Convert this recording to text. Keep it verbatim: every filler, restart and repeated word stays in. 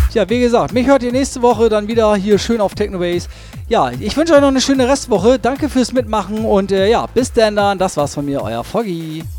Ja, wie gesagt, mich hört ihr nächste Woche dann wieder hier schön auf Technobase. Ja, ich wünsche euch noch eine schöne Restwoche. Danke fürs Mitmachen und äh, ja, bis dann dann. Das war's von mir, euer Foggy.